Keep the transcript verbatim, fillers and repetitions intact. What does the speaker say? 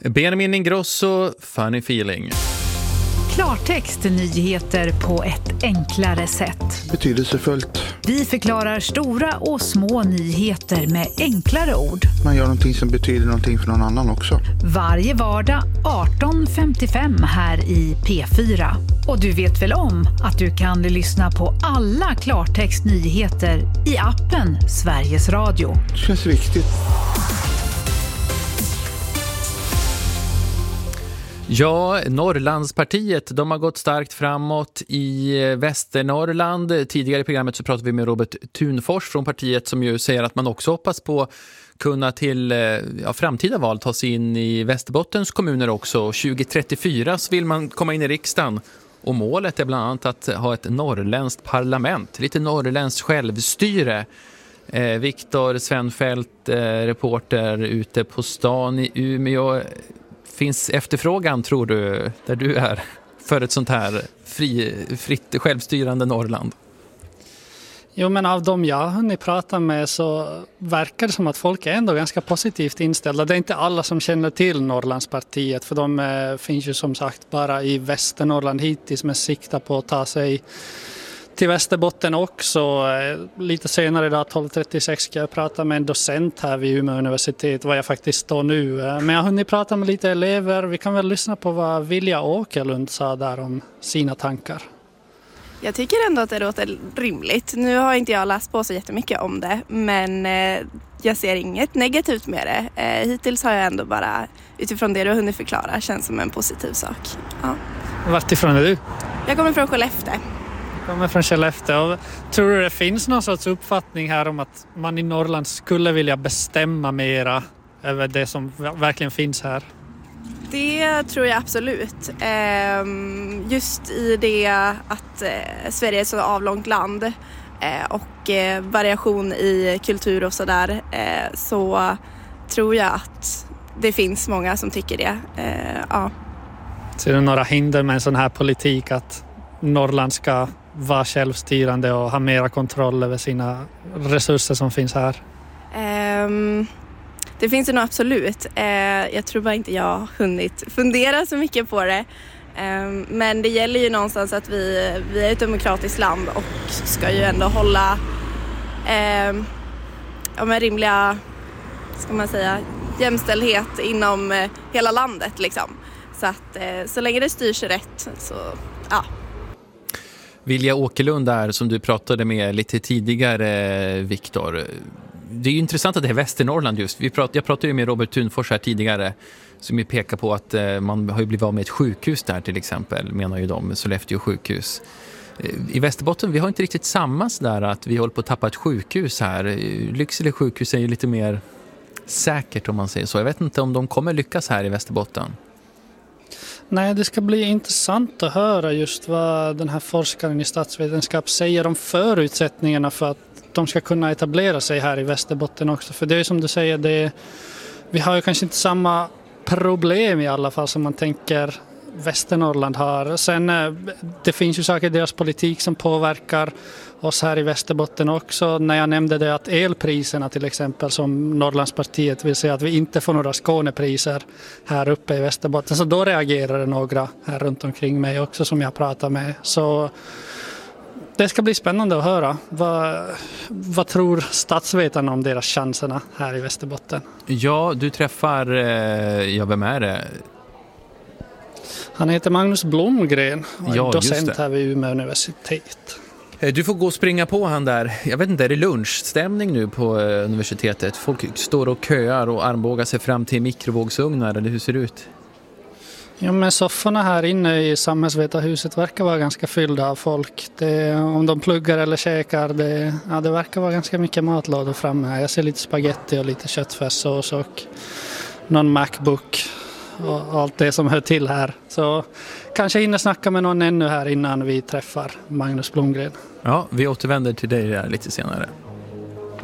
Benjamin Ingrosso, Funny Feeling. Klartext nyheter på ett enklare sätt. Betydelsefullt. Vi förklarar stora och små nyheter med enklare ord. Man gör någonting som betyder någonting för någon annan också. Varje vardag arton femtiofem här i P fyra. Och du vet väl om att du kan lyssna på alla Klartext nyheter i appen Sveriges Radio. Det känns viktigt. Ja, Norrlandspartiet, de har gått starkt framåt i Västernorrland. Tidigare i programmet så pratade vi med Robert Thunfors från partiet som ju säger att man också hoppas på kunna till ja, framtida val ta sig in i Västerbottens kommuner också. tjugo trettiofyra så vill man komma in i riksdagen och målet är bland annat att ha ett norrländskt parlament, lite norrländskt självstyre. Eh, Viktor Svenfeldt, eh, reporter ute på stan i Umeå. Finns efterfrågan, tror du, där du är för ett sånt här fri, fritt självstyrande Norrland? Jo, men av dem jag har hunnit prata med så verkar det som att folk är ändå ganska positivt inställda. Det är inte alla som känner till Norrlandspartiet, för de eh, finns ju som sagt bara i Västernorrland hittills med sikta på att ta sig till Västerbotten också. Lite senare idag, tolv trettiosex, ska jag prata med en docent här vid Umeå universitet, var jag faktiskt står nu. Men jag har hunnit prata med lite elever. Vi kan väl lyssna på vad Vilja Åkerlund sa där om sina tankar. Jag tycker ändå att det låter rimligt. Nu har inte jag läst på så jättemycket om det, men jag ser inget negativt med det. Hittills har jag ändå bara, utifrån det du har hunnit förklara, känns som en positiv sak. Ja. Vart ifrån är du? Jag kommer från Skellefteå. Kommer från Skellefteå. Tror du det finns någon sorts uppfattning här om att man i Norrland skulle vilja bestämma mera över det som verkligen finns här? Det tror jag absolut. Just i det att Sverige är ett så avlångt land och variation i kultur och sådär, så tror jag att det finns många som tycker det. Ja. Ser du några hinder med en sån här politik att Norrland ska vara självstyrande och ha mera kontroll över sina resurser som finns här? Um, det finns det nog absolut. Uh, jag tror bara inte jag har hunnit fundera så mycket på det. Um, men det gäller ju någonstans att vi, vi är ett demokratiskt land och ska ju ändå hålla um, ja, med rimliga, ska man säga, jämställdhet inom uh, hela landet liksom. Så att uh, så länge det styrs rätt så ja. Vilja Åkerlund där som du pratade med lite tidigare, Viktor. Det är ju intressant att det är Västernorrland just. Vi prat, jag pratade ju med Robert Thunfors här tidigare som ju pekar på att man har ju blivit av med ett sjukhus där till exempel, menar ju de, Sollefteå sjukhus. I Västerbotten, vi har inte riktigt samma där att vi håller på att tappa ett sjukhus här. Lycksele sjukhus är ju lite mer säkert om man säger så. Jag vet inte om de kommer lyckas här i Västerbotten. Nej, det ska bli intressant att höra just vad den här forskaren i statsvetenskap säger om förutsättningarna för att de ska kunna etablera sig här i Västerbotten också. För det är som du säger, det, vi har ju kanske inte samma problem i alla fall som man tänker Västernorrland har. Sen det finns ju saker i deras politik som påverkar oss här i Västerbotten också. När jag nämnde det att elpriserna till exempel, som Norrlandspartiet vill säga att vi inte får några Skånepriser här uppe i Västerbotten, så då reagerade några här runt omkring mig också som jag pratar med. Så det ska bli spännande att höra. Vad, vad tror statsvetarna om deras chanserna här i Västerbotten? Ja, du träffar, eh, ja, vem är det? Han heter Magnus Blomgren och ja, är docent här vid Umeå universitet. Du får gå och springa på han där. Jag vet inte, är det lunchstämning nu på eh, universitetet? Folk står och köar och armbågar sig fram till mikrovågsugnar, eller hur ser det ut? Ja, men sofforna här inne i samhällsvetarhuset verkar vara ganska fyllda av folk. Det, om de pluggar eller käkar, det, ja, det verkar vara ganska mycket matlådor framme här. Jag ser lite spaghetti och lite köttfärssås och någon MacBook och allt det som hör till här. Så kanske hinner snacka med någon ännu här innan vi träffar Magnus Blomgren. Ja, vi återvänder till dig där lite senare.